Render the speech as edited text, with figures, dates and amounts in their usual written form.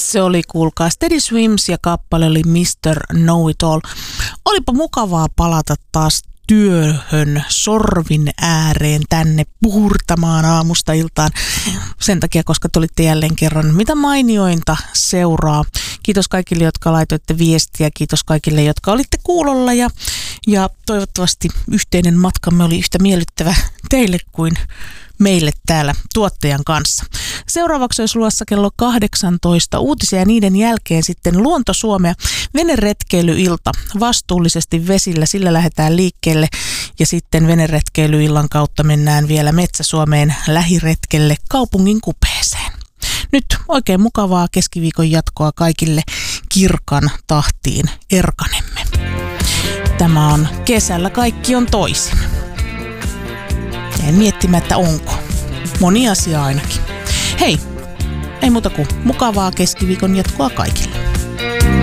Se oli, kuulkaa, Steady Swims ja kappale oli Mr. Know It All. Olipa mukavaa palata taas työhön, sorvin ääreen tänne puhurtamaan aamusta iltaan. Sen takia, koska tulitte jälleen kerran mitä mainiointa seuraa. Kiitos kaikille, jotka laitoitte viestiä. Kiitos kaikille, jotka olitte kuulolla. Ja toivottavasti yhteinen matkamme oli yhtä miellyttävä teille kuin meille täällä tuottajan kanssa. Seuraavaksi olisi luvassa kello 18 uutisia ja niiden jälkeen sitten Luonto Suomea veneretkeilyilta vastuullisesti vesillä. Sillä lähdetään liikkeelle ja sitten veneretkeilyillan kautta mennään vielä Metsä-Suomeen lähiretkelle kaupungin kupeeseen. Nyt oikein mukavaa keskiviikon jatkoa kaikille kirkan tahtiin erkanemme. Tämä on Kesällä kaikki on toisin. Jäin miettimään, että onko. Moni asia ainakin. Hei, ei muuta kuin mukavaa keskiviikon jatkoa kaikille.